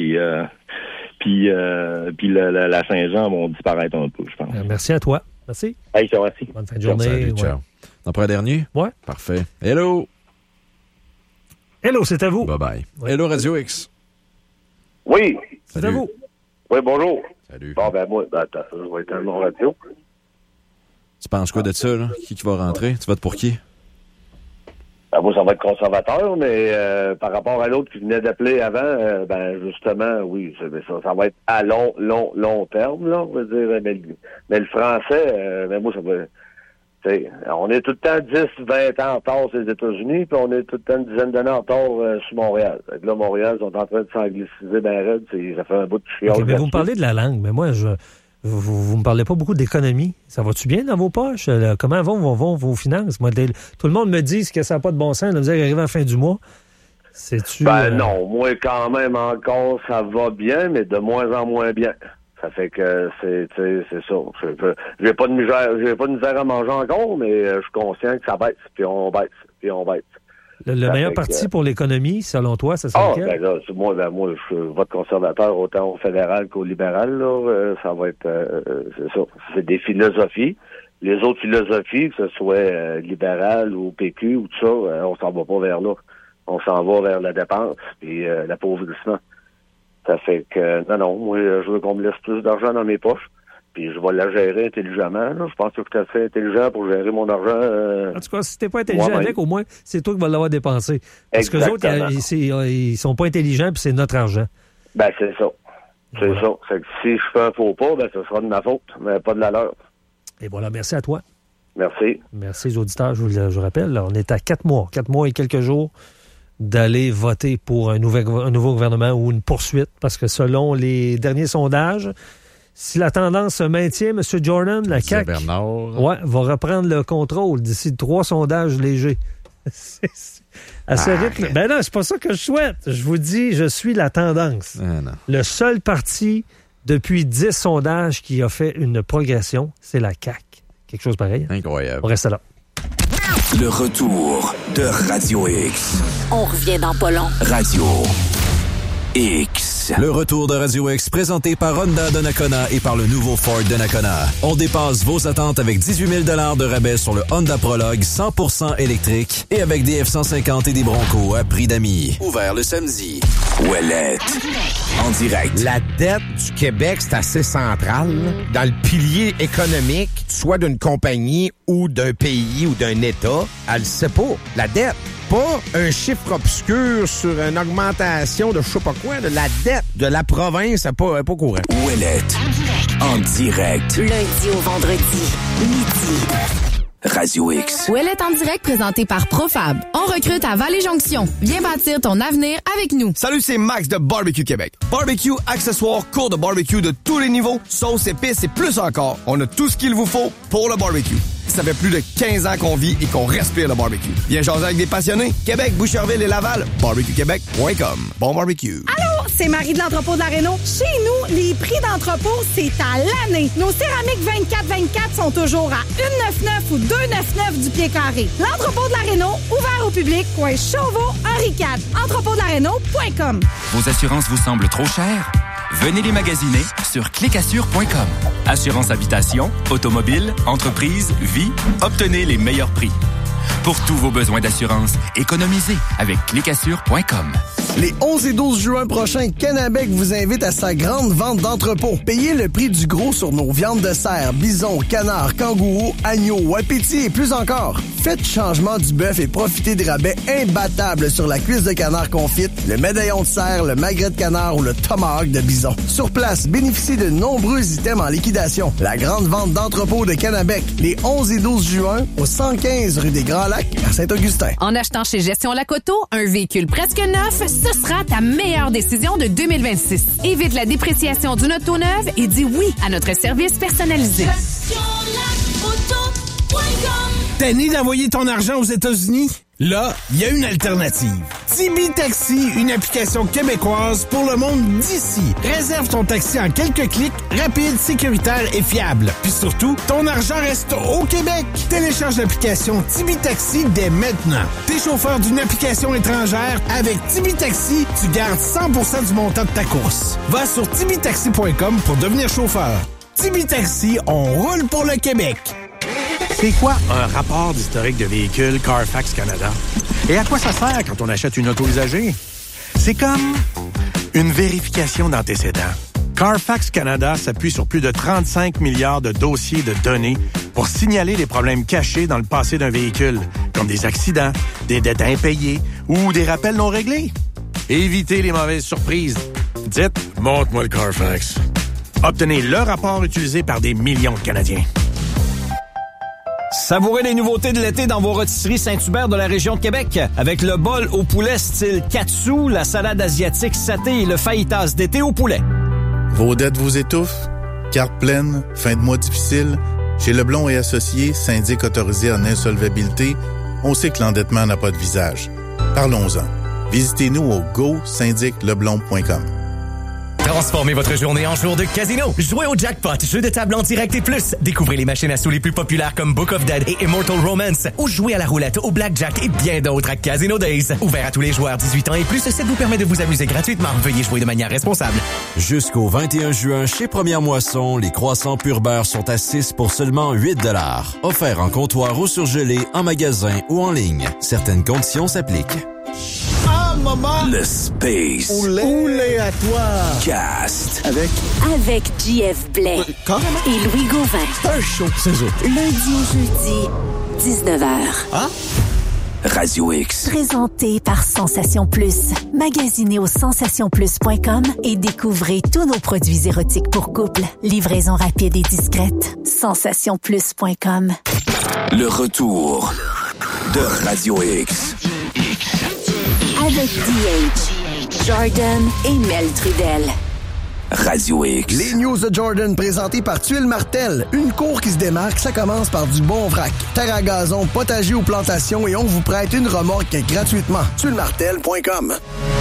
S12: la Saint-Jean vont disparaître un peu, je pense.
S6: Merci à toi. Merci.
S12: Hey, ciao, merci.
S6: Bonne fin de journée.
S7: Salut, ciao. On prend un dernier?
S6: Ouais.
S7: Parfait. Hello!
S6: Hello, c'est à vous.
S7: Bye-bye.
S6: Ouais.
S7: Hello, Radio X.
S13: Oui.
S6: C'est à vous.
S13: Oui, bonjour.
S7: Salut.
S13: Bon, ben moi, attends, ça va être un radio.
S7: Tu penses quoi de ça, là? Qui va rentrer? Tu votes pour qui?
S13: Ben, moi, ça va être conservateur, mais par rapport à l'autre qui venait d'appeler avant, ben justement, oui, ça va être à long terme, là, on va dire. Mais le français, ben moi, ça va... T'sais, on est tout le temps 10-20 ans en retard sur les États-Unis, puis on est tout le temps une dizaine d'années en retard sur Montréal. Fait que là, Montréal, ils sont en train de s'angliciser ben raide, ça fait un bout de chiant.
S6: Okay, mais vous me parlez de la langue, mais moi, vous me parlez pas beaucoup d'économie. Ça va-tu bien dans vos poches? Comment vont vos finances? Moi, tout le monde me dit que ça n'a pas de bon sens de dire arriver à la fin du mois. C'est-tu...
S13: non, moi, quand même, encore, ça va bien, mais de moins en moins bien. Ça fait que c'est ça. J'ai pas de misère à manger encore, mais je suis conscient que ça baisse, puis on baisse.
S6: Le meilleur parti pour l'économie, selon toi, ça serait lequel?
S13: Ben là, moi, je vote conservateur autant au fédéral qu'au libéral, là. Ça va être c'est ça. C'est des philosophies. Les autres philosophies, que ce soit libéral ou PQ ou tout ça, on s'en va pas vers là. On s'en va vers la dépense et l'appauvrissement. Ça fait que, non, moi, je veux qu'on me laisse plus d'argent dans mes poches, puis je vais la gérer intelligemment. Là. Je pense que je suis tout à fait intelligent pour gérer mon argent.
S6: En tout cas, si t'es pas intelligent avec, au moins, c'est toi qui vas l'avoir dépensé. Parce que les autres, ils sont pas intelligents, puis c'est notre argent.
S13: Ben, c'est ça. C'est ça. C'est que si je fais un faux pas, ben, ce sera de ma faute, mais pas de la leur.
S6: Et voilà, merci à toi.
S13: Merci.
S6: Merci aux auditeurs, je vous rappelle. Là, on est à 4 mois et quelques jours d'aller voter pour un nouveau gouvernement ou une poursuite, parce que selon les derniers sondages, si la tendance se maintient, M. Jordan, la CAQ va reprendre le contrôle d'ici 3 sondages légers. À ce rythme. Ben non, c'est pas ça que je souhaite. Je vous dis, je suis la tendance. Le seul parti depuis 10 sondages qui a fait une progression, c'est la CAQ. Quelque chose pareil.
S7: Incroyable.
S6: On reste là.
S1: Le retour de Radio X.
S3: On revient dans pas long.
S1: Radio X.
S4: Le retour de Radio X présenté par Honda Donnacona et par le nouveau Ford Donnacona. On dépasse vos attentes avec 18 000 $ de rabais sur le Honda Prologue 100% électrique et avec des F-150 et des Broncos à prix d'amis. Ouvert le samedi.
S1: Ouellette. En direct.
S14: La dette du Québec, c'est assez central dans le pilier économique, soit d'une compagnie ou d'un pays ou d'un État. Elle le sait pas. La dette. Pas un chiffre obscur sur une augmentation de je sais pas quoi, de la dette de la province, elle pas courant.
S1: Ouellette. En direct.
S3: Lundi au vendredi, midi.
S1: Radio X.
S15: Où elle est en direct, présentée par Profab. On recrute à Vallée-Jonction. Viens bâtir ton avenir avec nous.
S16: Salut, c'est Max de Barbecue Québec. Barbecue, accessoires, cours de barbecue de tous les niveaux, sauces, épices et plus encore. On a tout ce qu'il vous faut pour le barbecue. Ça fait plus de 15 ans qu'on vit et qu'on respire le barbecue. Viens jaser avec des passionnés. Québec, Boucherville et Laval. BarbecueQuébec.com. Bon barbecue.
S17: Allô, c'est Marie de l'entrepôt de la Réno. Chez nous, les prix d'entrepôt, c'est à l'année. Nos céramiques 24-24 sont toujours à 1,99 ou 2,99 du pied carré. L'entrepôt de la Réno, ouvert au public, coin Chauveau, Henri IV. Entrepôtdelaréno.com.
S18: Vos assurances vous semblent trop chères? Venez les magasiner sur clicassure.com. Assurance habitation, automobile, entreprise, vie, obtenez les meilleurs prix. Pour tous vos besoins d'assurance, économisez avec clicassure.com.
S19: Les 11 et 12 juin prochains, Canabec vous invite à sa grande vente d'entrepôt. Payez le prix du gros sur nos viandes de cerf, bison, canard, kangourou, agneau, wapiti et plus encore. Faites changement du bœuf et profitez des rabais imbattables sur la cuisse de canard confite, le médaillon de cerf, le magret de canard ou le tomahawk de bison. Sur place, bénéficiez de nombreux items en liquidation. La grande vente d'entrepôt de Canabec, les 11 et 12 juin, au 115 rue des Grands Lacs, à Saint-Augustin.
S15: En achetant chez Gestion Lacoto, un véhicule presque neuf, ce sera ta meilleure décision de 2026. Évite la dépréciation d'une auto neuve et dis oui à notre service personnalisé.
S20: Tanné d'envoyer ton argent aux États-Unis? Là, il y a une alternative. Tibi Taxi, une application québécoise pour le monde d'ici. Réserve ton taxi en quelques clics, rapide, sécuritaire et fiable. Puis surtout, ton argent reste au Québec. Télécharge l'application Tibi Taxi dès maintenant. T'es chauffeur d'une application étrangère, avec Tibi Taxi, tu gardes 100% du montant de ta course. Va sur tibitaxi.com pour devenir chauffeur. Tibi Taxi, on roule pour le Québec.
S21: C'est quoi un rapport d'historique de véhicule Carfax Canada? Et à quoi ça sert quand on achète une auto usagée? C'est comme une vérification d'antécédents. Carfax Canada s'appuie sur plus de 35 milliards de dossiers de données pour signaler les problèmes cachés dans le passé d'un véhicule, comme des accidents, des dettes impayées ou des rappels non réglés. Évitez les mauvaises surprises. Dites « Montre-moi le Carfax ». Obtenez le rapport utilisé par des millions de Canadiens.
S22: Savourez les nouveautés de l'été dans vos rôtisseries Saint-Hubert de la région de Québec. Avec le bol au poulet style katsu, la salade asiatique saté et le fajitas d'été au poulet.
S23: Vos dettes vous étouffent? Carte pleine? Fin de mois difficile? Chez Leblond et Associés, syndic autorisé en insolvabilité, on sait que l'endettement n'a pas de visage. Parlons-en. Visitez-nous au go-syndicleblond.com.
S24: Transformez votre journée en jour de casino. Jouez au jackpot, jeu de table en direct et plus. Découvrez les machines à sous les plus populaires comme Book of Dead et Immortal Romance. Ou jouez à la roulette, au blackjack et bien d'autres à Casino Days. Ouvert à tous les joueurs 18 ans et plus, ça vous permet de vous amuser gratuitement. Veuillez jouer de manière responsable.
S4: Jusqu'au 21 juin, chez Première Moisson, les croissants pur beurre sont à 6 pour seulement 8 $. Offert en comptoir ou surgelé, en magasin ou en ligne. Certaines conditions s'appliquent.
S20: Ah, maman!
S1: Le Space.
S20: Oulé à toi!
S1: Cast.
S3: Avec JF Blais. Et Louis Gauvin.
S20: Un show, c'est ça.
S3: Lundi au jeudi, 19h.
S20: Ah?
S1: Radio X.
S3: Présenté par Sensation Plus. Magasinez au sensationplus.com et découvrez tous nos produits érotiques pour couple. Livraison rapide et discrète. sensationplus.com.
S1: Le retour de Radio X.
S3: Avec DH, Jordan et Mel Trudel.
S1: Radio X.
S19: Les news de Jordan présentées par Tuile Martel. Une cour qui se démarque, ça commence par du bon vrac. Terre à gazon, potager ou plantation et on vous prête une remorque gratuitement. tuilemartel.com.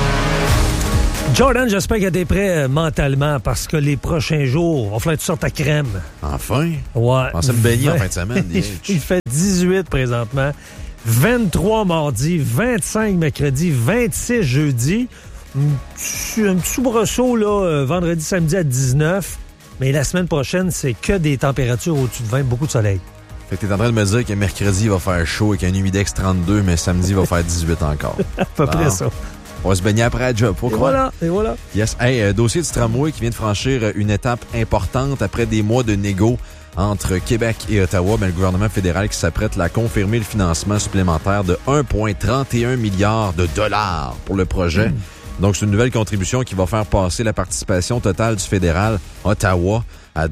S6: Jordan, j'espère que t'es prêt mentalement parce que les prochains jours, on va faire toutes sortes à crème.
S7: Enfin?
S6: Ouais.
S7: On s'est baigné en fin de semaine.
S6: Il fait 18 présentement. 23 mardi, 25 mercredi, 26 jeudi. Un petit soubresaut là, vendredi, samedi à 19. Mais la semaine prochaine, c'est que des températures au-dessus de 20, beaucoup de soleil.
S7: Fait que t'es en train de me dire que mercredi, il va faire chaud avec un humidex 32, mais samedi, il va faire 18 encore.
S6: À peu près ça.
S7: On va se baigner après la job.
S6: Et voilà.
S7: Yes. Hey, dossier du tramway qui vient de franchir une étape importante après des mois de négo entre Québec et Ottawa. Mais le gouvernement fédéral qui s'apprête à confirmer le financement supplémentaire de 1,31 milliard de dollars pour le projet. Donc, c'est une nouvelle contribution qui va faire passer la participation totale du fédéral Ottawa à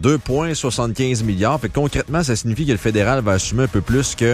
S7: 2,75 milliards. Fait que concrètement, ça signifie que le fédéral va assumer un peu plus que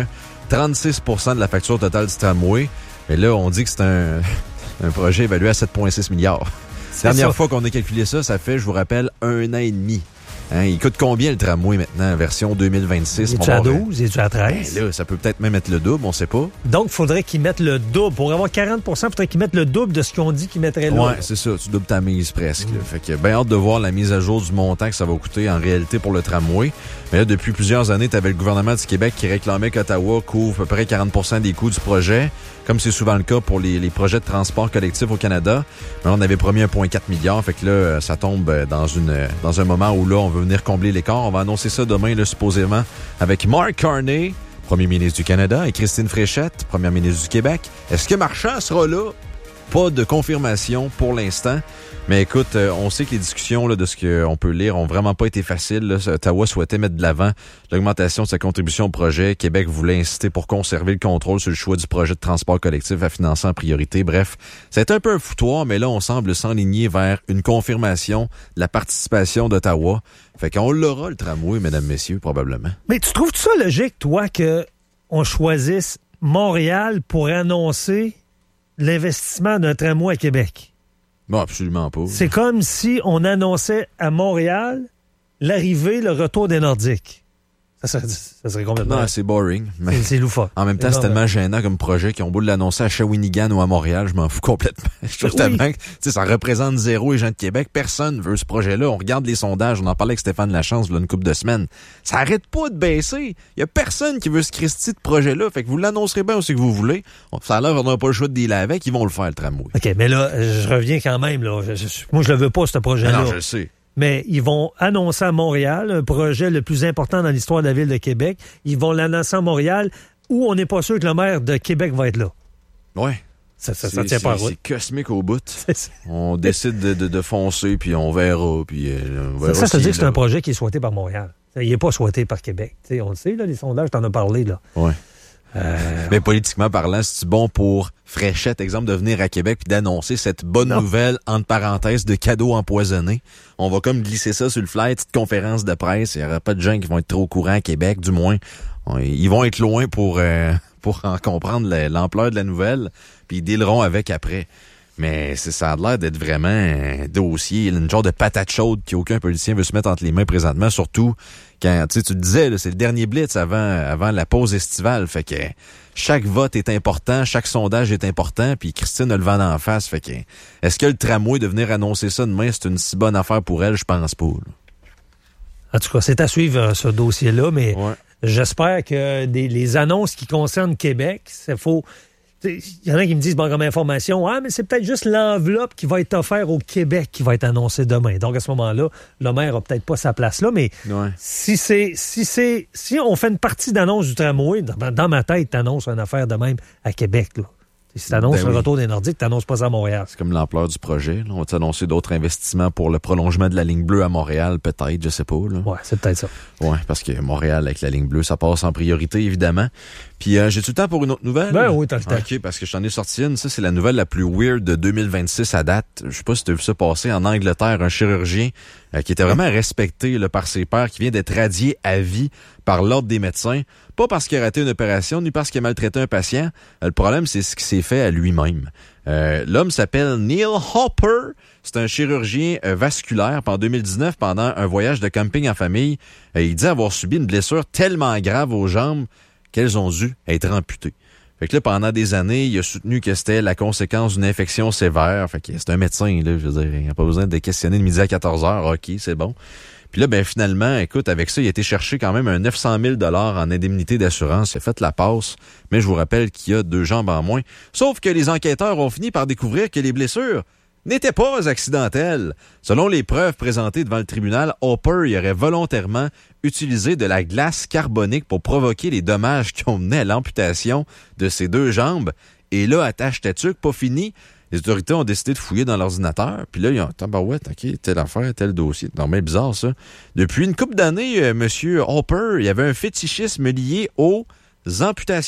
S7: 36 % de la facture totale du tramway. Mais là, on dit que c'est un projet évalué à 7,6 milliards. Dernière fois qu'on a calculé ça, ça fait, je vous rappelle, 1 an et demi. Hein, il coûte combien le tramway maintenant, version 2026?
S6: Il est-tu à 12? Il est-tu à 13?
S7: Ben là, ça peut peut-être même être le double, on sait pas.
S6: Donc, il faudrait qu'ils mettent le double. Pour avoir 40 il faudrait qu'ils mettent le double de ce qu'on dit qu'ils mettraient là.
S7: Ouais, c'est ça. Tu doubles ta mise presque. Fait que bien hâte de voir la mise à jour du montant que ça va coûter en réalité pour le tramway. Mais là, depuis plusieurs années, tu avais le gouvernement du Québec qui réclamait qu'Ottawa couvre à peu près 40 des coûts du projet, comme c'est souvent le cas pour les projets de transport collectif au Canada. Mais on avait promis 1,4 milliard. Fait que là, ça tombe dans un moment où là, on veut venir combler l'écart. On va annoncer ça demain, là, supposément, avec Mark Carney, premier ministre du Canada, et Christine Fréchette, première ministre du Québec. Est-ce que Marchand sera là? Pas de confirmation pour l'instant. Mais écoute, on sait que les discussions là, de ce qu'on peut lire ont vraiment pas été faciles. Là. Ottawa souhaitait mettre de l'avant l'augmentation de sa contribution au projet. Québec voulait inciter pour conserver le contrôle sur le choix du projet de transport collectif à financer en priorité. Bref, c'est un peu un foutoir, mais là, on semble s'enligner vers une confirmation de la participation d'Ottawa. Fait qu'on l'aura, le tramway, mesdames, messieurs, probablement.
S6: Mais tu trouves ça logique, toi, qu'on choisisse Montréal pour annoncer l'investissement d'un tramway à Québec?
S7: Non, absolument pas.
S6: C'est comme si on annonçait à Montréal l'arrivée, le retour des Nordiques. Ça serait complètement...
S7: Non, c'est boring. Mais
S6: c'est loufoque.
S7: En même temps, c'est tellement gênant comme projet qu'ils ont beau de l'annoncer à Shawinigan ou à Montréal. Je m'en fous complètement. Je trouve tellement que ça représente zéro les gens de Québec. Personne veut ce projet-là. On regarde les sondages. On en parlait avec Stéphane Lachance il y a une couple de semaines. Ça arrête pas de baisser. Il y a personne qui veut ce Christy de projet-là. Fait que vous l'annoncerez bien aussi que vous voulez. Ça a l'air qu'on n'a pas le choix de dealer avec. Ils vont le faire, le tramway.
S6: OK, mais là, je reviens quand même. Là. Moi, je le veux pas, ce projet-là.
S7: Non, je le sais.
S6: Mais ils vont annoncer à Montréal un projet le plus important dans l'histoire de la ville de Québec. Ils vont l'annoncer à Montréal où on n'est pas sûr que le maire de Québec va être là.
S7: Oui.
S6: Ça tient pas à route.
S7: C'est cosmique au bout. On décide de foncer, puis on verra. Puis on verra
S6: ça veut dire que c'est un projet qui est souhaité par Montréal. Il n'est pas souhaité par Québec. T'sais, on le sait, là, les sondages, t'en as parlé. Là.
S7: Oui. Mais politiquement parlant, c'est bon pour Fréchette, exemple, de venir à Québec puis d'annoncer cette bonne nouvelle, entre parenthèses, de cadeaux empoisonnés. On va comme glisser ça sur le fly, petite conférence de presse. Il n'y aura pas de gens qui vont être trop au courant à Québec, du moins. Ils vont être loin pour en comprendre l'ampleur de la nouvelle, puis ils dealeront avec après. Mais ça a l'air d'être vraiment un dossier, une genre de patate chaude qu'aucun politicien veut se mettre entre les mains présentement, surtout quand tu te disais, là, c'est le dernier blitz avant la pause estivale. Fait que chaque vote est important, chaque sondage est important, puis Christine a le vent d'en face. Fait que est-ce que le tramway de venir annoncer ça demain, c'est une si bonne affaire pour elle? Je pense pas. Là.
S6: En tout cas, c'est à suivre ce dossier-là, mais j'espère que les annonces qui concernent Québec, c'est faux. Il y en a qui me disent, bon, comme information, mais c'est peut-être juste l'enveloppe qui va être offerte au Québec qui va être annoncée demain. Donc, à ce moment-là, le maire n'a peut-être pas sa place là, mais si on fait une partie d'annonce du tramway, dans ma tête, t'annonces une affaire de même à Québec, là. Si t'annonces le retour des Nordiques, t'annonces pas ça à Montréal.
S7: C'est comme l'ampleur du projet. Là. On va t'annoncer d'autres investissements pour le prolongement de la ligne bleue à Montréal, peut-être, je sais pas. Là.
S6: Ouais, c'est peut-être ça.
S7: Ouais, parce que Montréal, avec la ligne bleue, ça passe en priorité, évidemment. Puis, j'ai-tu le temps pour une autre nouvelle?
S6: Ben oui, t'as le temps.
S7: OK, parce que je t'en ai sorti une. Ça, c'est la nouvelle la plus weird de 2026 à date. Je sais pas si tu as vu ça passer en Angleterre, un chirurgien qui était vraiment respecté là, par ses pairs, qui vient d'être radié à vie par l'Ordre des médecins. Pas parce qu'il a raté une opération, ni parce qu'il a maltraité un patient. Le problème, c'est ce qui s'est fait à lui-même. L'homme s'appelle Neil Hopper. C'est un chirurgien vasculaire. En 2019, pendant un voyage de camping en famille, il dit avoir subi une blessure tellement grave aux jambes qu'elles ont dû être amputées. Fait que là, pendant des années, il a soutenu que c'était la conséquence d'une infection sévère. Fait que c'est un médecin, là, je veux dire, il n'a pas besoin de questionner de midi à 14h. OK, c'est bon. Puis là, finalement, écoute, avec ça, il a été chercher quand même un 900 000 $ en indemnité d'assurance. Il a fait la passe, mais je vous rappelle qu'il y a 2 jambes en moins. Sauf que les enquêteurs ont fini par découvrir que les blessures n'étaient pas accidentelles. Selon les preuves présentées devant le tribunal, Hopper y aurait volontairement utilisé de la glace carbonique pour provoquer les dommages qui ont mené à l'amputation de ses 2 jambes. Et là, attache tatuc, pas fini. Les autorités ont décidé de fouiller dans l'ordinateur. Puis là, ils ont dit, OK, telle affaire, tel dossier. Non, mais bizarre, ça. Depuis une couple d'années, M. Hopper, il y avait un fétichisme lié aux amputations.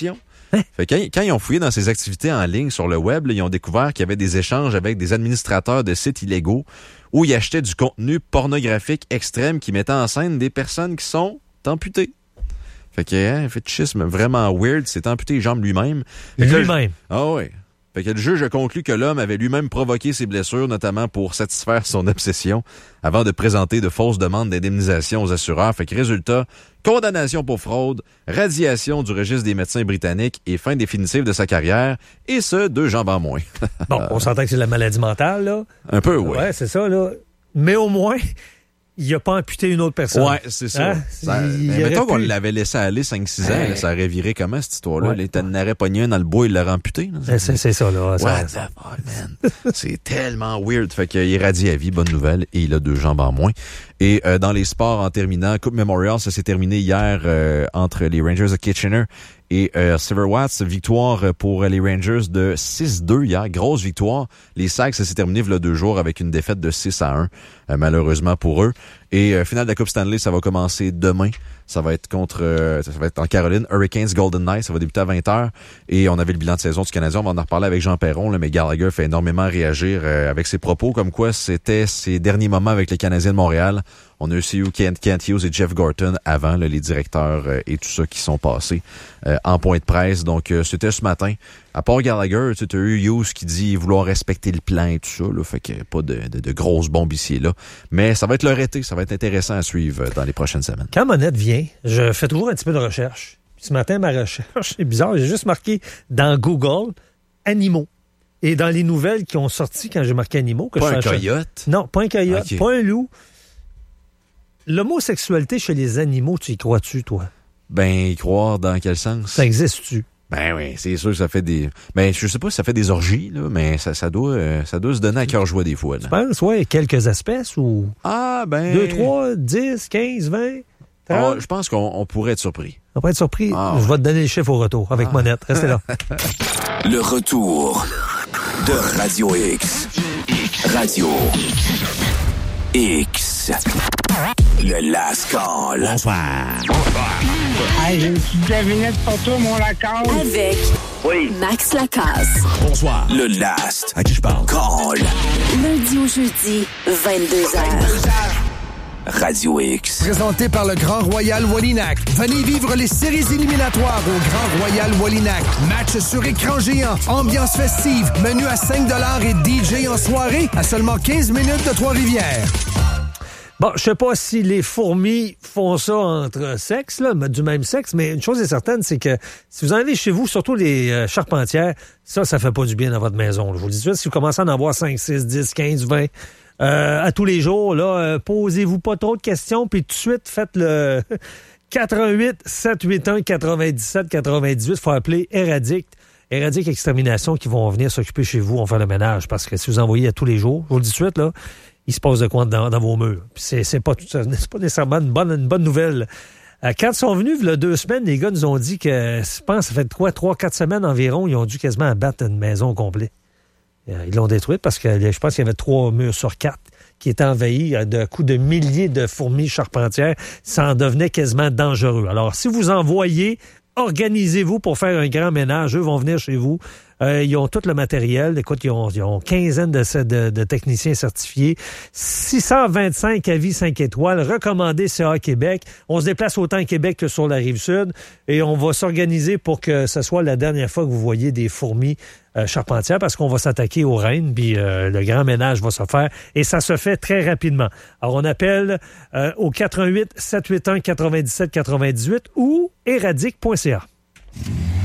S7: Fait que quand ils ont fouillé dans ses activités en ligne sur le web, là, ils ont découvert qu'il y avait des échanges avec des administrateurs de sites illégaux où ils achetaient du contenu pornographique extrême qui mettait en scène des personnes qui sont amputées. Fait que, un fétichisme vraiment weird, s'est amputé les jambes lui-même.
S6: Lui-même?
S7: Ah oui. Fait que le juge a conclu que l'homme avait lui-même provoqué ses blessures, notamment pour satisfaire son obsession, avant de présenter de fausses demandes d'indemnisation aux assureurs. Fait que résultat, condamnation pour fraude, radiation du registre des médecins britanniques et fin définitive de sa carrière, et ce, 2 jambes en moins.
S6: Bon, on s'entend que c'est de la maladie mentale, là.
S7: Un peu, oui.
S6: Ouais, c'est ça, là. Mais au moins, il n'a pas amputé une autre personne.
S7: Ouais, c'est ça. Mettons qu'on l'avait laissé aller 5-6 ans, là, ça aurait viré comment, cette histoire-là?
S6: Ouais.
S7: Il n'aurait pogné un dans le bois, il l'aurait amputé. Là.
S6: C'est ça, là.
S7: What the fuck, man? C'est tellement weird. Fait qu'il est radié à vie, bonne nouvelle, et il a 2 jambes en moins. Et dans les sports, en terminant, Coupe Memorial, ça s'est terminé hier entre les Rangers de Kitchener et Silver Watts. Victoire pour les Rangers de 6-2 hier. Grosse victoire. Les Sags, ça s'est terminé il y a 2 jours avec une défaite de 6-1, malheureusement pour eux. Et finale de la Coupe Stanley, ça va commencer demain. Ça va être en Caroline, Hurricanes Golden Knights. Ça va débuter à 20h. Et on avait le bilan de saison du Canadien. On va en reparler avec Jean Perron, là, mais Gallagher fait énormément réagir avec ses propos, comme quoi c'était ses derniers moments avec les Canadiens de Montréal. On a aussi eu Kent Hughes et Jeff Gorton avant, là, les directeurs et tout ça qui sont passés en point de presse. Donc, c'était ce matin. À part Gallagher, tu as eu Hughes qui dit vouloir respecter le plan et tout ça. Là, fait que pas de grosses bombes ici là. Mais ça va être leur été. Ça va être intéressant à suivre dans les prochaines semaines.
S6: Quand Monette vient, je fais toujours un petit peu de recherche. Ce matin, ma recherche, c'est bizarre, j'ai juste marqué dans Google animaux. Et dans les nouvelles qui ont sorti quand j'ai marqué animaux...
S7: Pas un coyote?
S6: Non, pas un coyote,
S7: okay.
S6: Pas un loup. L'homosexualité chez les animaux, tu y crois-tu, toi?
S7: Ben, y croire dans quel sens?
S6: Ça existe-tu?
S7: Ben oui, c'est sûr que ça fait des... Ben, je sais pas si ça fait des orgies, là, mais ça doit se donner à cœur joie des fois. Là.
S6: Tu penses, ouais, quelques espèces ou...
S7: Ah, ben...
S6: 2, 3, 10, 15, 20, 30?
S7: Oh, je pense qu'on pourrait être surpris.
S6: On pourrait être surpris?
S7: Ah,
S6: je vais te donner les chiffres au retour avec Monette. Restez là.
S1: Le retour de Radio X. Radio X. Le last call.
S6: Bonsoir.
S2: Hey, j'ai une petite devinette pour toi, mon Lacasse.
S3: Avec Max Lacasse.
S1: Bonsoir. Le last. À qui je parle? Call.
S3: Lundi au jeudi, 22h.
S1: Radio X.
S19: Présenté par le Grand Royal Wallinac. Venez vivre les séries éliminatoires au Grand Royal Wallinac. Match sur écran géant, ambiance festive, menu à 5$ et DJ en soirée à seulement 15 minutes de Trois-Rivières.
S6: Bon, je sais pas si les fourmis font ça entre sexes, là, du même sexe, mais une chose est certaine, c'est que si vous en avez chez vous, surtout les charpentières, ça fait pas du bien dans votre maison. Je vous le dis tout de suite, si vous commencez à en avoir 5, 6, 10, 15, 20... à tous les jours, là, posez-vous pas trop de questions, puis tout de suite, faites le 88 781 97 98. Il faut appeler Éradic Extermination qui vont venir s'occuper chez vous, on fait le ménage, parce que si vous envoyez à tous les jours, je vous le dis tout de suite, là, il se passe de quoi dans vos murs. Puis c'est pas nécessairement une bonne nouvelle. Quand ils sont venus, il y a 2 semaines, les gars nous ont dit que, je pense, ça fait quoi, 3-4 semaines environ, ils ont dû quasiment abattre une maison au complet. Ils l'ont détruite parce que je pense qu'il y avait 3 murs sur 4 qui étaient envahis de coups de milliers de fourmis charpentières. Ça en devenait quasiment dangereux. Alors, si vous en voyez, organisez-vous pour faire un grand ménage. Eux vont venir chez vous. Ils ont tout le matériel. Écoute, ils ont quinzaine de techniciens certifiés. 625 avis 5 étoiles. Recommandé CA Québec. On se déplace autant à Québec que sur la Rive-Sud. Et on va s'organiser pour que ce soit la dernière fois que vous voyez des fourmis charpentières parce qu'on va s'attaquer aux reines. Puis le grand ménage va se faire. Et ça se fait très rapidement. Alors, on appelle au 88 781 97 98 ou éradic.ca.